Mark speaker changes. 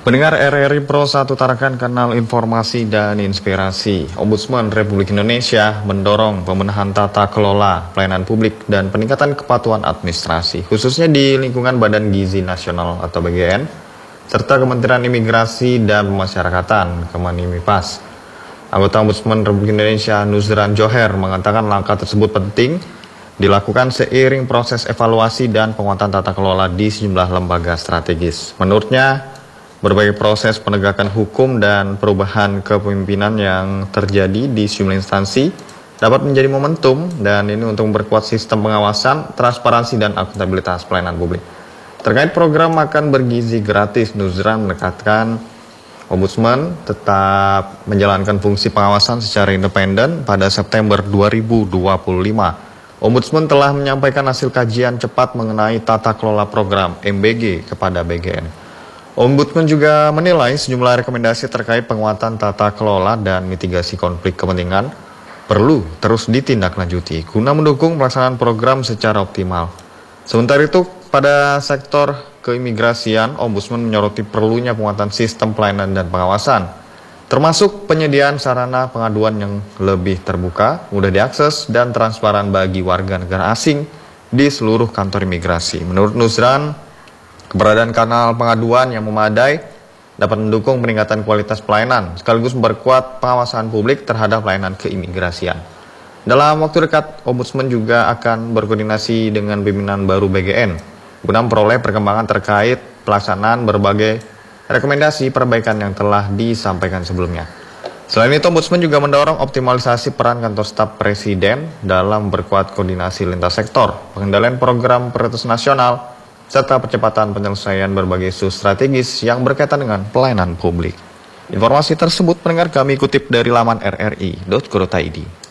Speaker 1: Pendengar RRI Pro 1 Tarakan, kanal informasi dan inspirasi. Ombudsman Republik Indonesia mendorong pemenahan tata kelola pelayanan publik dan peningkatan kepatuhan administrasi, khususnya di lingkungan Badan Gizi Nasional atau BGN, serta Kementerian Imigrasi dan Pemasyarakatan Kemenimipas. Anggota Ombudsman Republik Indonesia Nuzran Joher mengatakan langkah tersebut penting dilakukan seiring proses evaluasi dan penguatan tata kelola di sejumlah lembaga strategis. Menurutnya, berbagai proses penegakan hukum dan perubahan kepemimpinan yang terjadi di sejumlah instansi dapat menjadi momentum dan ini untuk memperkuat sistem pengawasan, transparansi, dan akuntabilitas pelayanan publik. Terkait program makan bergizi gratis, Nuzran menekankan Ombudsman tetap menjalankan fungsi pengawasan secara independen. Pada September 2025, Ombudsman telah menyampaikan hasil kajian cepat mengenai tata kelola program MBG kepada BGN. Ombudsman juga menilai sejumlah rekomendasi terkait penguatan tata kelola dan mitigasi konflik kepentingan perlu terus ditindaklanjuti guna mendukung pelaksanaan program secara optimal. Sementara itu, pada sektor keimigrasian, Ombudsman menyoroti perlunya penguatan sistem pelayanan dan pengawasan, termasuk penyediaan sarana pengaduan yang lebih terbuka, mudah diakses, dan transparan bagi warga negara asing di seluruh kantor imigrasi. Menurut Nuzran, keberadaan kanal pengaduan yang memadai dapat mendukung peningkatan kualitas pelayanan, sekaligus memperkuat pengawasan publik terhadap pelayanan keimigrasian. Dalam waktu dekat, Ombudsman juga akan berkoordinasi dengan pimpinan baru BGN, guna memperoleh perkembangan terkait pelaksanaan berbagai rekomendasi perbaikan yang telah disampaikan sebelumnya. Selain itu, Ombudsman juga mendorong optimalisasi peran kantor staf Presiden dalam memperkuat koordinasi lintas sektor, pengendalian program prioritas nasional, serta percepatan penyelesaian berbagai isu strategis yang berkaitan dengan pelayanan publik. Informasi tersebut pendengar kami kutip dari laman rri.co.id.